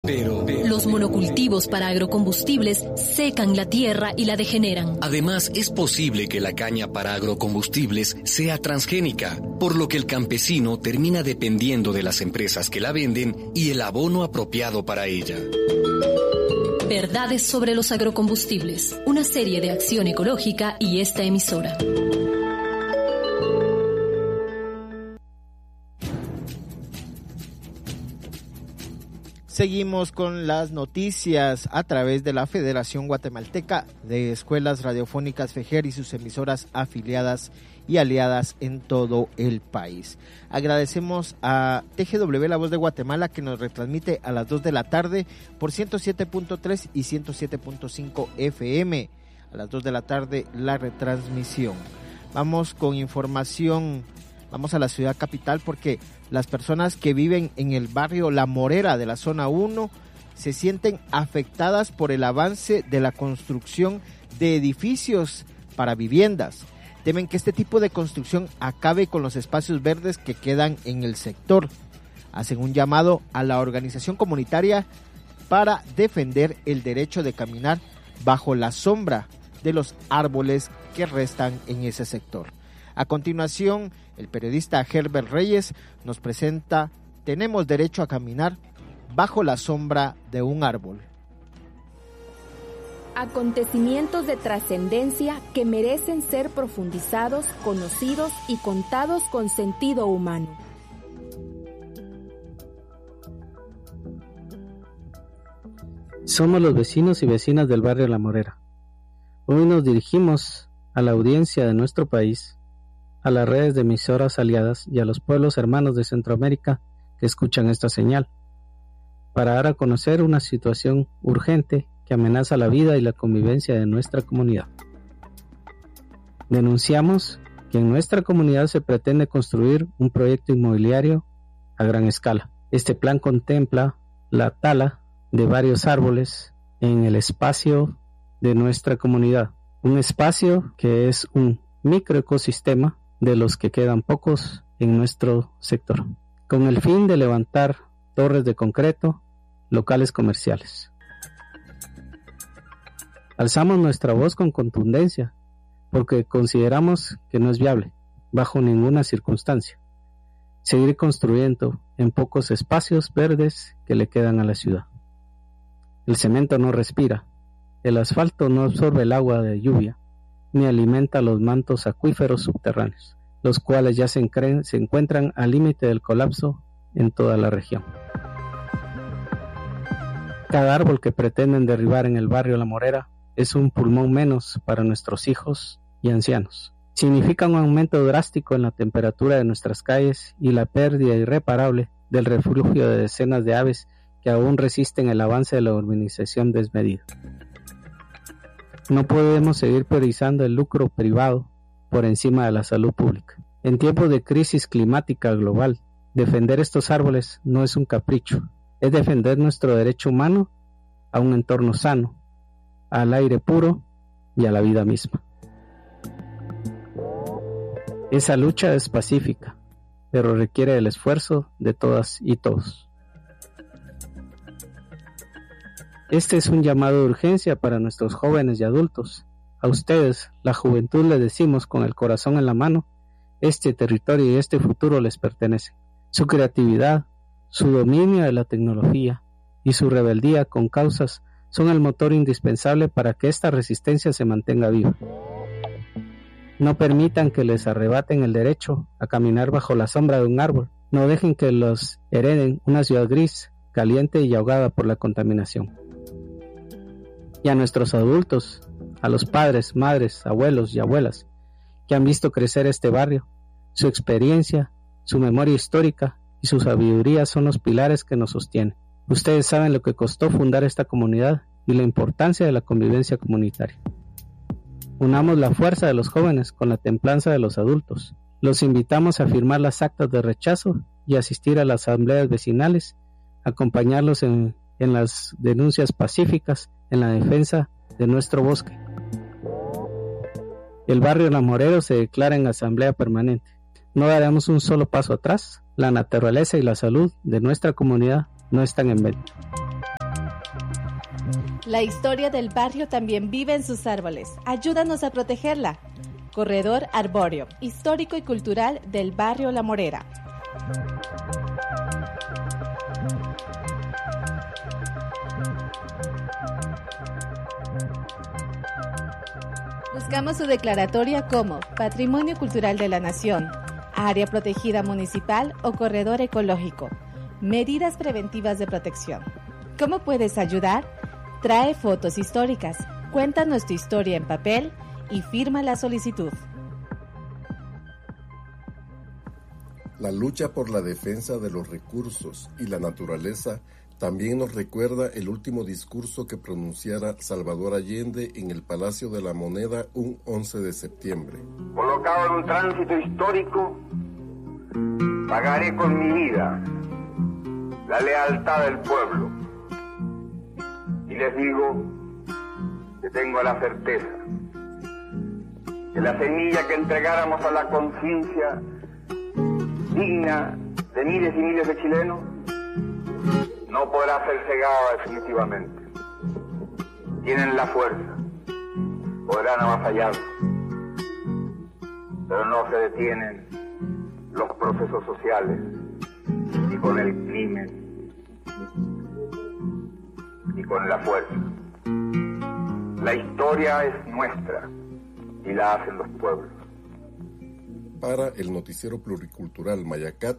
Pero los monocultivos para agrocombustibles secan la tierra y la degeneran. Además, es posible que la caña para agrocombustibles sea transgénica, por lo que el campesino termina dependiendo de las empresas que la venden y el abono apropiado para ella. Verdades sobre los agrocombustibles, una serie de Acción Ecológica y esta emisora. Seguimos con las noticias a través de la Federación Guatemalteca de Escuelas Radiofónicas FEGER y sus emisoras afiliadas y aliadas en todo el país. Agradecemos a TGW La Voz de Guatemala, que nos retransmite a las 2 de la tarde por 107.3 y 107.5 FM. A las 2 de la tarde la retransmisión. Vamos con información. Vamos a la ciudad capital porque las personas que viven en el barrio La Morera de la zona 1 se sienten afectadas por el avance de la construcción de edificios para viviendas. Temen que este tipo de construcción acabe con los espacios verdes que quedan en el sector. Hacen un llamado a la organización comunitaria para defender el derecho de caminar bajo la sombra de los árboles que restan en ese sector. A continuación, el periodista Herbert Reyes nos presenta Tenemos derecho a caminar bajo la sombra de un árbol. Acontecimientos de trascendencia que merecen ser profundizados, conocidos y contados con sentido humano. Somos los vecinos y vecinas del barrio La Morera. Hoy nos dirigimos a la audiencia de nuestro país, a las redes de emisoras aliadas y a los pueblos hermanos de Centroamérica que escuchan esta señal, para dar a conocer una situación urgente que amenaza la vida y la convivencia de nuestra comunidad. Denunciamos que en nuestra comunidad se pretende construir un proyecto inmobiliario a gran escala. Este plan contempla la tala de varios árboles en el espacio de nuestra comunidad, un espacio que es un microecosistema de los que quedan pocos en nuestro sector, con el fin de levantar torres de concreto, locales comerciales. Alzamos nuestra voz con contundencia porque consideramos que no es viable, bajo ninguna circunstancia, seguir construyendo en pocos espacios verdes que le quedan a la ciudad. El cemento no respira, el asfalto no absorbe el agua de lluvia, ni alimenta los mantos acuíferos subterráneos, los cuales ya se encuentran al límite del colapso en toda la región. Cada árbol que pretenden derribar en el barrio La Morera es un pulmón menos para nuestros hijos y ancianos. Significa un aumento drástico en la temperatura de nuestras calles y la pérdida irreparable del refugio de decenas de aves que aún resisten el avance de la urbanización desmedida. No podemos seguir priorizando el lucro privado por encima de la salud pública. En tiempos de crisis climática global, defender estos árboles no es un capricho, es defender nuestro derecho humano a un entorno sano, al aire puro y a la vida misma. Esa lucha es pacífica, pero requiere el esfuerzo de todas y todos. Este es un llamado de urgencia para nuestros jóvenes y adultos. A ustedes, la juventud, les decimos con el corazón en la mano, este territorio y este futuro les pertenecen. Su creatividad, su dominio de la tecnología y su rebeldía con causas son el motor indispensable para que esta resistencia se mantenga viva. No permitan que les arrebaten el derecho a caminar bajo la sombra de un árbol. No dejen que los hereden una ciudad gris, caliente y ahogada por la contaminación. Y a nuestros adultos, a los padres, madres, abuelos y abuelas que han visto crecer este barrio, su experiencia, su memoria histórica y su sabiduría son los pilares que nos sostienen. Ustedes saben lo que costó fundar esta comunidad y la importancia de la convivencia comunitaria. Unamos la fuerza de los jóvenes con la templanza de los adultos. Los invitamos a firmar las actas de rechazo y asistir a las asambleas vecinales, acompañarlos en las denuncias pacíficas en la defensa de nuestro bosque. El barrio La Morera se declara en asamblea permanente. No daremos un solo paso atrás. La naturaleza y la salud de nuestra comunidad no están en venta. La historia del barrio también vive en sus árboles. Ayúdanos a protegerla. Corredor arbóreo, histórico y cultural del barrio La Morera. Buscamos su declaratoria como Patrimonio Cultural de la Nación, Área Protegida Municipal o Corredor Ecológico. Medidas preventivas de protección. ¿Cómo puedes ayudar? Trae fotos históricas, cuéntanos tu historia en papel y firma la solicitud. La lucha por la defensa de los recursos y la naturaleza también nos recuerda el último discurso que pronunciara Salvador Allende en el Palacio de la Moneda un 11 de septiembre. Colocado en un tránsito histórico, pagaré con mi vida la lealtad del pueblo. Y les digo que tengo la certeza que la semilla que entregáramos a la conciencia digna de miles y miles de chilenos no podrá ser cegada definitivamente. Tienen la fuerza, podrán avasallar, pero no se detienen los procesos sociales, ni con el crimen, ni con la fuerza. La historia es nuestra y la hacen los pueblos. Para el noticiero pluricultural Mayacat,